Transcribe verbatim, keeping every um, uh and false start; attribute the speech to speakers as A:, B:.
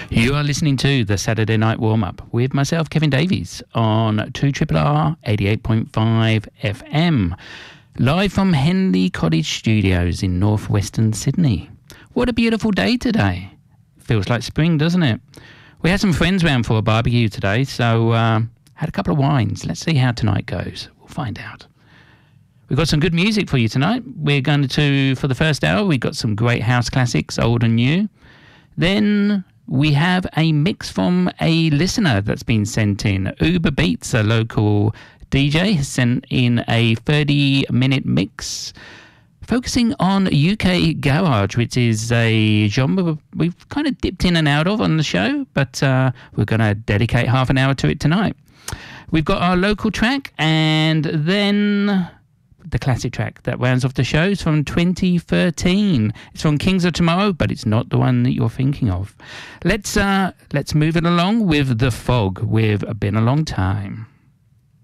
A: You are listening to the Saturday Night Warm-Up with myself, Kevin Davies, on two R R R eighty-eight point five F M, live from Henley Cottage Studios in northwestern Sydney. What a beautiful day today. Feels like spring, doesn't it? We had some friends round for a barbecue today, so uh, had a couple of wines. Let's see how tonight goes. We'll find out. We've got some good music for you tonight. We're going to, for the first hour, we've got some great house classics, old and new. Then we have a mix from a listener that's been sent in. Uber Beats, a local D J, has sent in a thirty-minute mix focusing on U K garage, which is a genre we've kind of dipped in and out of on the show, but uh, we're going to dedicate half an hour to it tonight. We've got our local track, and then the classic track that rounds off the show is from twenty thirteen. It's from Kings of Tomorrow, but it's not the one that you're thinking of. Let's uh, let's move it along with The Fog with Been a Long Time.